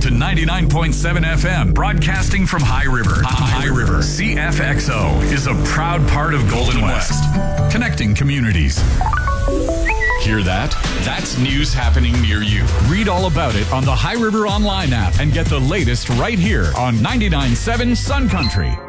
to 99.7 FM, broadcasting from High River. High River. CFXO is a proud part of Golden West, connecting communities. Hear that? That's news happening near you. Read all about it on the High River Online app and get the latest right here on 99.7 Sun Country.